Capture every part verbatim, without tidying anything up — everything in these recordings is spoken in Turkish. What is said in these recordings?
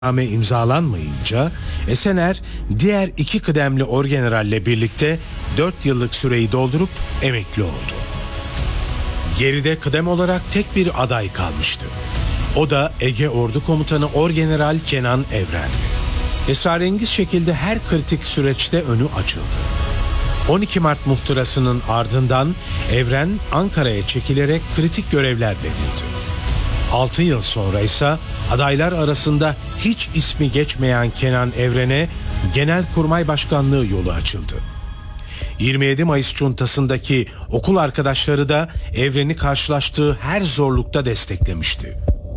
iddianame imzalanmayınca Esener diğer iki kıdemli orgeneralle birlikte dört yıllık süreyi doldurup emekli oldu. Geride kıdem olarak tek bir aday kalmıştı. O da Ege Ordu Komutanı Orgeneral Kenan Evren'di. Esrarengiz şekilde her kritik süreçte önü açıldı. on iki Mart muhtırasının ardından Evren Ankara'ya çekilerek kritik görevler verildi. altı yıl sonra ise adaylar arasında hiç ismi geçmeyen Kenan Evren'e Genelkurmay Başkanlığı yolu açıldı. yirmi yedi Mayıs Cuntası'ndaki okul arkadaşları da Evren'i karşılaştığı her zorlukta desteklemişti.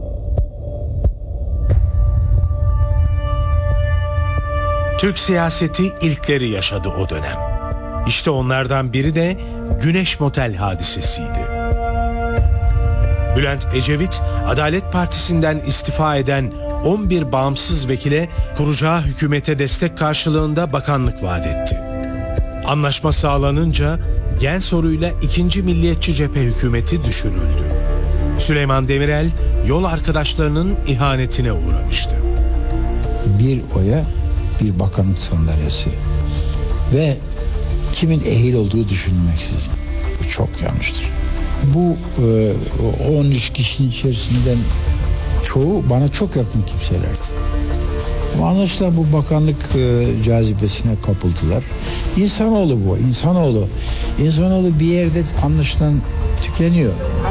Türk siyaseti ilkleri yaşadı o dönem. İşte onlardan biri de Güneş Motel hadisesiydi. Bülent Ecevit, Adalet Partisi'nden istifa eden on bir bağımsız vekile kuracağı hükümete destek karşılığında bakanlık vaat etti. Anlaşma sağlanınca Gen soruyla ikinci Milliyetçi Cephe hükümeti düşürüldü. Süleyman Demirel yol arkadaşlarının ihanetine uğramıştı. Bir oya bir bakanlık sandalyesi ve kimin ehil olduğu düşünülmeksizin. Bu çok yanlıştır. Bu on üç kişinin içerisinden çoğu bana çok yakın kimselerdi. Ama anlaşılan bu bakanlık e, cazibesine kapıldılar. İnsanoğlu bu, insanoğlu. İnsanoğlu bir yerde anlaşılan tükeniyor.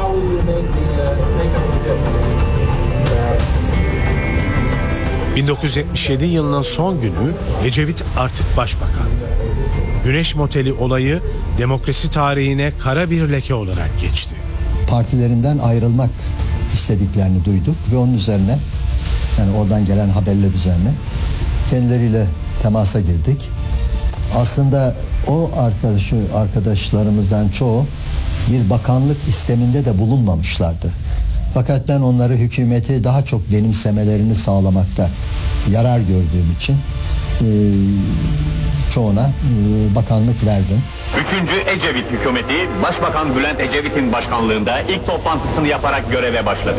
bin dokuz yüz yetmiş yedi yılının son günü Ecevit artık başbakandı. Güneş Moteli olayı demokrasi tarihine kara bir leke olarak geçti. Partilerinden ayrılmak istediklerini duyduk ve onun üzerine, yani oradan gelen haberler üzerine kendileriyle temasa girdik. Aslında o arkadaşı, arkadaşlarımızdan çoğu bir bakanlık isteminde de bulunmamışlardı. Fakat ben onları hükümeti daha çok benimsemelerini sağlamakta yarar gördüğüm için e, çoğuna e, bakanlık verdim. Üçüncü Ecevit hükümeti Başbakan Bülent Ecevit'in başkanlığında ilk toplantısını yaparak göreve başladı.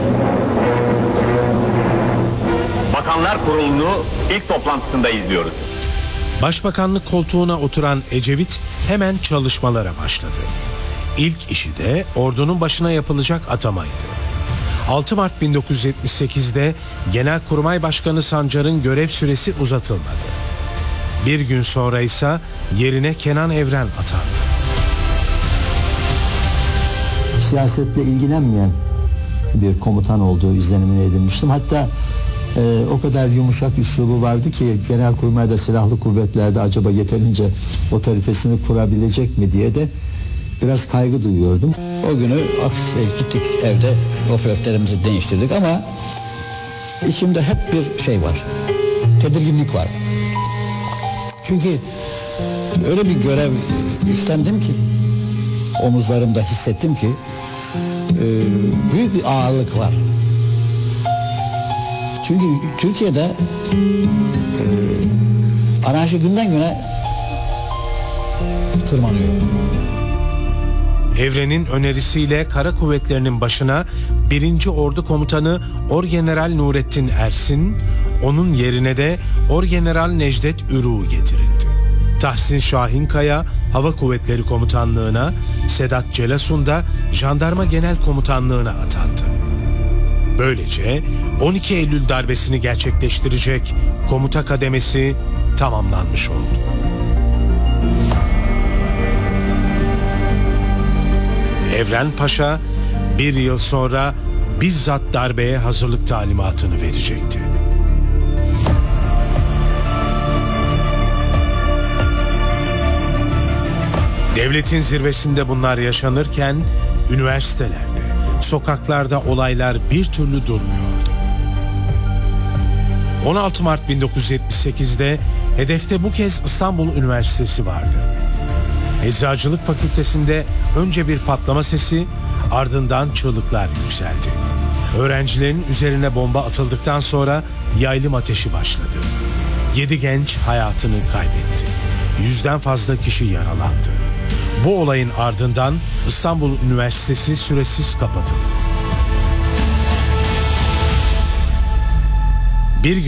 Bakanlar Kurulu'nu ilk toplantısında izliyoruz. Başbakanlık koltuğuna oturan Ecevit hemen çalışmalara başladı. İlk işi de ordunun başına yapılacak atamaydı. altı Mart bin dokuz yüz yetmiş sekizde Genelkurmay Başkanı Sancar'ın görev süresi uzatılmadı. Bir gün sonra ise yerine Kenan Evren atandı. Siyasetle ilgilenmeyen bir komutan olduğu izlenimini edinmiştim. Hatta e, o kadar yumuşak üslubu vardı ki Genelkurmay'da, silahlı kuvvetlerde acaba yeterince otoritesini kurabilecek mi diye de biraz kaygı duyuyordum. O günü hafif gittik evde, operatörlerimizi değiştirdik ama içimde hep bir şey var. Tedirginlik var. Çünkü öyle bir görev üstlendim ki, omuzlarımda hissettim ki e, büyük bir ağırlık var. Çünkü Türkiye'de e, anarşi günden güne tırmanıyor. Evren'in önerisiyle Kara Kuvvetleri'nin başına birinci Ordu Komutanı Orgeneral Nurettin Ersin, onun yerine de Orgeneral Necdet Ürü getirildi. Tahsin Şahinkaya Hava Kuvvetleri Komutanlığı'na, Sedat Celasun da Jandarma Genel Komutanlığı'na atandı. Böylece on iki Eylül darbesini gerçekleştirecek komuta kademesi tamamlanmış oldu. Evren Paşa bir yıl sonra bizzat darbeye hazırlık talimatını verecekti. Devletin zirvesinde bunlar yaşanırken üniversitelerde, sokaklarda olaylar bir türlü durmuyordu. on altı Mart bin dokuz yüz yetmiş sekizde hedefte bu kez İstanbul Üniversitesi vardı. Eczacılık Fakültesinde önce bir patlama sesi, ardından çığlıklar yükseldi. Öğrencilerin üzerine bomba atıldıktan sonra yaylım ateşi başladı. Yedi genç hayatını kaybetti. Yüzden fazla kişi yaralandı. Bu olayın ardından İstanbul Üniversitesi süresiz kapatıldı. Bir